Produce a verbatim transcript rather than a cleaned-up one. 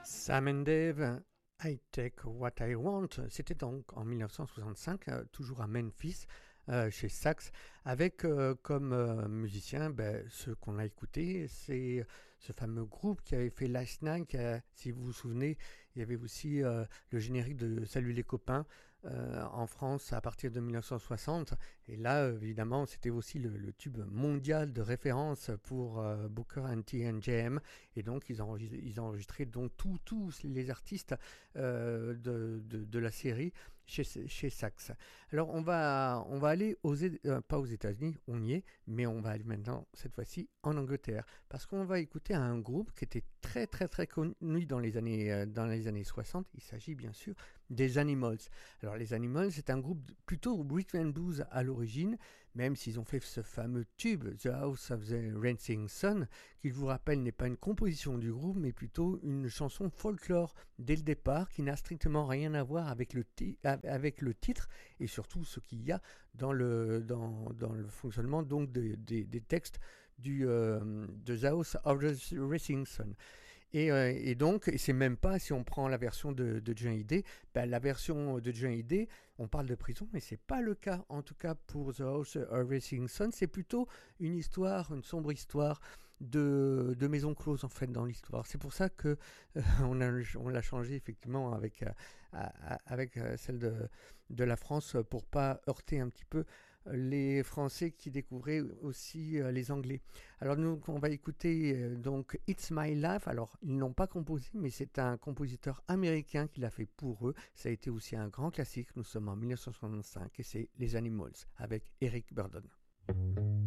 Sam and Dave, I Take What I Want. C'était donc en mille neuf cent soixante-cinq, euh, toujours à Memphis, euh, chez Sax, avec euh, comme euh, musicien ben, ceux qu'on a écoutés. C'est ce fameux groupe qui avait fait Last Night. Qui a- si vous vous souvenez, il y avait aussi euh, le générique de Salut les copains euh, en France à partir de mille neuf cent soixante. Et là, euh, évidemment, c'était aussi le, le tube mondial de référence pour euh, Booker and T and J M. Et donc, ils ont enregistré, ils ont enregistré donc tous tous les artistes euh, de, de, de la série chez, chez Sax. Alors, on va, on va aller aux, euh, pas aux États-Unis, on y est, mais on va aller maintenant, cette fois-ci, en Angleterre. Parce qu'on va écouter un groupe qui était très, très, très connu dans les années, euh, dans les années soixante. Il s'agit bien sûr des Animals. Alors, les Animals, c'est un groupe plutôt rhythm and blues à l'origine, même s'ils ont fait ce fameux tube, The House of the Rising Sun, qui, je vous rappelle, n'est pas une composition du groupe, mais plutôt une chanson folklore dès le départ, qui n'a strictement rien à voir avec le, ti- avec le titre, et surtout ce qu'il y a dans le, dans, dans le fonctionnement donc des, des, des textes du, euh, de The House of the Rising Sun. Et, euh, et donc, et c'est même pas, si on prend la version de, de Johnny Day, ben, la version de Johnny Day, on parle de prison, mais c'est pas le cas, en tout cas pour The House of Rising Sun, c'est plutôt une histoire, une sombre histoire de, de maison close, en fait, dans l'histoire. C'est pour ça que euh, on, a, on l'a changé, effectivement, avec, euh, avec euh, celle de, de la France, pour pas heurter un petit peu les Français qui découvraient aussi euh, les Anglais. Alors nous, on va écouter euh, donc It's My Life. Alors ils n'ont pas composé, mais c'est un compositeur américain qui l'a fait pour eux. Ça a été aussi un grand classique. Nous sommes en mille neuf cent soixante-cinq et c'est Les Animals avec Eric Burdon.